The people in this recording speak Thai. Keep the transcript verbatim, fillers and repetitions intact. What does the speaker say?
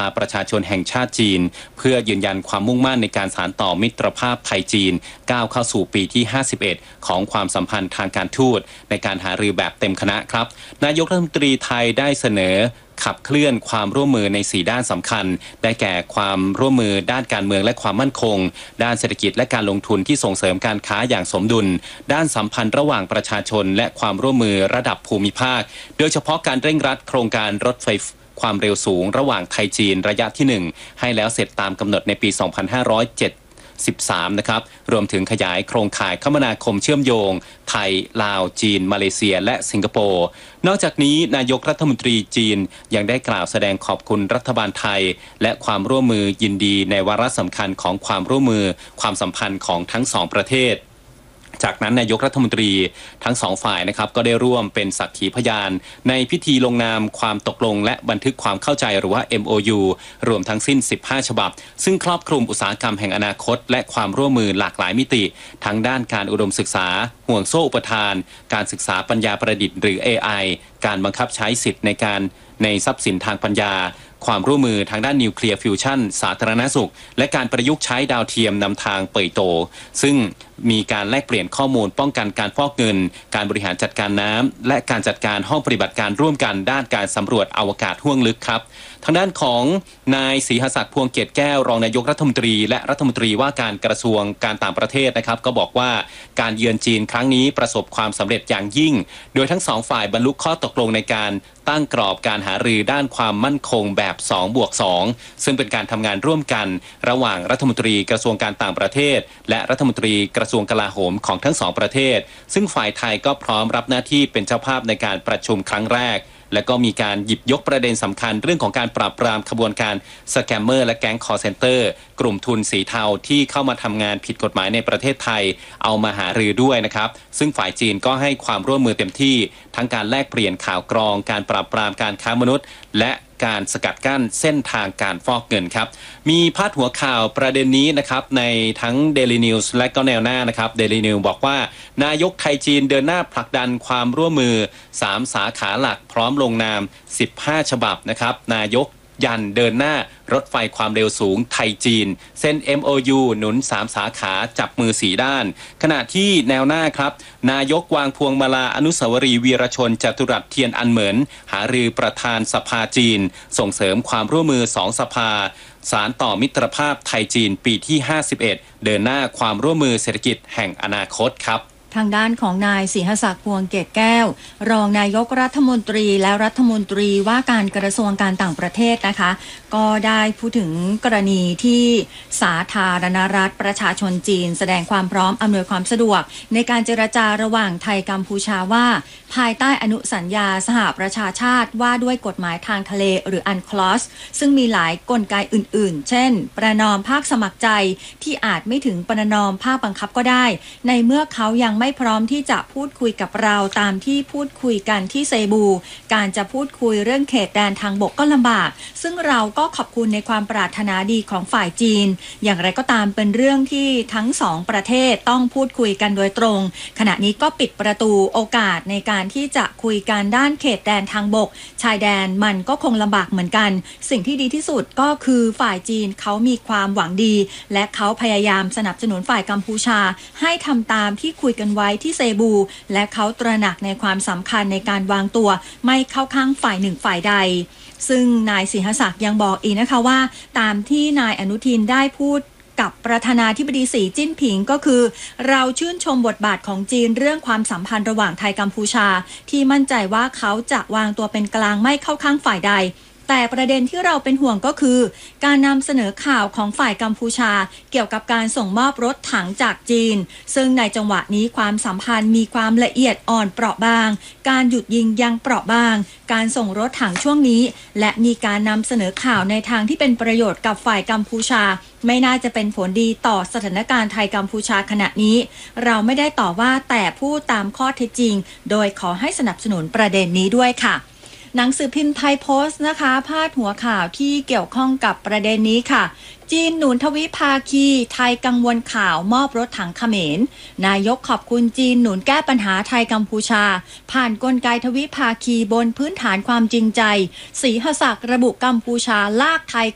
ประชาชนแห่งชาติจีนเพื่อยืนยันความมุ่งมั่นในการสานต่อมิตรภาพไทยจีนก้าวเข้าสู่ปีที่ห้าสิบเอ็ดของความสัมพันธ์ทางการทูตในการหารือแบบเต็มคณะครับนายกรัฐมนตรีไทยได้เสนอขับเคลื่อนความร่วมมือในสี่ด้านสำคัญได้แก่ความร่วมมือด้านการเมืองและความมั่นคงด้านเศรษฐกิจและการลงทุนที่ส่งเสริมการค้าอย่างสมดุลด้านสัมพันธ์ระหว่างประชาชนและความร่วมมือระดับภูมิภาคโดยเฉพาะการเร่งรัดโครงการรถไฟความเร็วสูงระหว่างไทยจีนระยะที่หนึ่งให้แล้วเสร็จตามกำหนดในปีสองพันห้าร้อยเจ็ดสิบสามนะครับรวมถึงขยายโครงข่ายคมนาคมเชื่อมโยงไทยลาวจีนมาเลเซียและสิงคโปร์นอกจากนี้นายกรัฐมนตรีจีนยังได้กล่าวแสดงขอบคุณรัฐบาลไทยและความร่วมมือยินดีในวาระสำคัญของความร่วมมือความสัมพันธ์ของทั้งสองประเทศจากนั้นนายกรัฐมนตรีทั้งสองฝ่ายนะครับก็ได้ร่วมเป็นสักขีพยานในพิธีลงนามความตกลงและบันทึกความเข้าใจหรือว่า เอ็ม โอ ยู รวมทั้งสิ้นสิบห้าฉบับซึ่งครอบคลุมอุตสาหกรรมแห่งอนาคตและความร่วมมือหลากหลายมิติทั้งด้านการอุดมศึกษาห่วงโซ่อุปทานการศึกษาปัญญาประดิษฐ์หรือ เอ ไอ การบังคับใช้สิทธิ์ในการในทรัพย์สินทางปัญญาความร่วมมือทางด้านนิวเคลียร์ฟิวชั่นสาธารณสุขและการประยุกต์ใช้ดาวเทียมนำทางเป่ยโตซึ่งมีการแลกเปลี่ยนข้อมูลป้องกันการฟอกเงินการบริหารจัดการน้ำและการจัดการห้องปฏิบัติการร่วมกันด้านการสำรวจอวกาศห้วงลึกครับทางด้านของนายศรีหศักดิ์พวงเกตแก้วรองนายกรัฐมนตรีและรัฐมนตรีว่าการกระทรวงการต่างประเทศนะครับก็บอกว่าการเยือนจีนครั้งนี้ประสบความสำเร็จอย่างยิ่งโดยทั้งสองฝ่ายบรรลุข้อตกลงในการตั้งกรอบการหารือด้านความมั่นคงแบบสองบวกสองซึ่งเป็นการทำงานร่วมกันระหว่างรัฐมนตรีกระทรวงการต่างประเทศและรัฐมนตรีกระทรวงกลาโหมของทั้งสองประเทศซึ่งฝ่ายไทยก็พร้อมรับหน้าที่เป็นเจ้าภาพในการประชุมครั้งแรกและก็มีการหยิบยกประเด็นสำคัญเรื่องของการปราบปรามขบวนการสแกมเมอร์และแก๊งคอลเซ็นเตอร์กลุ่มทุนสีเทาที่เข้ามาทำงานผิดกฎหมายในประเทศไทยเอามาหารือด้วยนะครับซึ่งฝ่ายจีนก็ให้ความร่วมมือเต็มที่ทั้งการแลกเปลี่ยนข่าวกรองการปราบปรามการค้ามนุษย์และการสกัดกั้นเส้นทางการฟอกเงินครับมีพาดหัวข่าวประเด็นนี้นะครับในทั้ง Daily News และก็แนวหน้านะครับ Daily News บอกว่านายกไทยจีนเดินหน้าผลักดันความร่วมมือสามสาขาหลักพร้อมลงนามสิบห้าฉบับนะครับนายกยันเดินหน้ารถไฟความเร็วสูงไทยจีนเซ็น เอ็ม โอ ยู หนุนสามสาขาจับมือสีด้านขณะที่แนวหน้าครับนายกวางพวงมาลาอนุสาวรีย์วีรชนจตุรัสเทียนอันเหมินหารือประธานสภาจีนส่งเสริมความร่วมมือสองสภาสานต่อมิตรภาพไทยจีนปีที่ห้าสิบเอ็ดเดินหน้าความร่วมมือเศรษฐกิจแห่งอนาคตครับทางด้านของนายศรีหศักดิ์พวงเกตแก้วรองนายกรัฐมนตรีและรัฐมนตรีว่าการกระทรวงการต่างประเทศนะคะก็ได้พูดถึงกรณีที่สาธารณรัฐประชาชนจีนแสดงความพร้อมอำนวยความสะดวกในการเจรจาระหว่างไทยกัมพูชาว่าภายใต้อนุสัญญาสหประชาชาติว่าด้วยกฎหมายทางทะเลหรือ อันคลอส ซึ่งมีหลายกลไกอื่นๆเช่นประนอมภาคสมัครใจที่อาจไม่ถึงประนอมภาคบังคับก็ได้ในเมื่อเขายังไม่พร้อมที่จะพูดคุยกับเราตามที่พูดคุยกันที่เซบูการจะพูดคุยเรื่องเขตแดนทางบกก็ลำบากซึ่งเราก็ขอบคุณในความปรารถนาดีของฝ่ายจีนอย่างไรก็ตามเป็นเรื่องที่ทั้งสองประเทศต้องพูดคุยกันโดยตรงขณะนี้ก็ปิดประตูโอกาสในการที่จะคุยกันด้านเขตแดนทางบกชายแดนมันก็คงลำบากเหมือนกันสิ่งที่ดีที่สุดก็คือฝ่ายจีนเขามีความหวังดีและเขาพยายามสนับสนุนฝ่ายกัมพูชาให้ทำตามที่คุยกันไว้ที่เซบูและเขาตระหนักในความสำคัญในการวางตัวไม่เข้าข้างฝ่ายหนึ่งฝ่ายใดซึ่งนายศรีหศักดิ์ยังบอกอีกนะคะว่าตามที่นายอนุทินได้พูดกับประธานาธิบดีสีจิ้นผิงก็คือเราชื่นชมบทบาทของจีนเรื่องความสัมพันธ์ระหว่างไทยกัมพูชาที่มั่นใจว่าเขาจะวางตัวเป็นกลางไม่เข้าข้างฝ่ายใดแต่ประเด็นที่เราเป็นห่วงก็คือการนำเสนอข่าวของฝ่ายกัมพูชาเกี่ยวกับการส่งมอบรถถังจากจีนซึ่งในจังหวะนี้ความสัมพันธ์มีความละเอียดอ่อนเปราะบางการหยุดยิงยังเปราะบางการส่งรถถังช่วงนี้และมีการนำเสนอข่าวในทางที่เป็นประโยชน์กับฝ่ายกัมพูชาไม่น่าจะเป็นผลดีต่อสถานการณ์ไทยกัมพูชาขณะนี้เราไม่ได้ต่อว่าแต่พูดตามข้อเท็จจริงโดยขอให้สนับสนุนประเด็นนี้ด้วยค่ะหนังสือพิมพ์ไทยโพสต์นะคะพาดหัวข่าวที่เกี่ยวข้องกับประเด็นนี้ค่ะจีนหนุนทวิภาคีไทยกังวลข่าวมอบรถถังเขมรนายกขอบคุณจีนหนุนแก้ปัญหาไทยกัมพูชาผ่านกลไกทวิภาคีบนพื้นฐานความจริงใจศรีหศักดิ์ระบุกัมพูชาลากไทย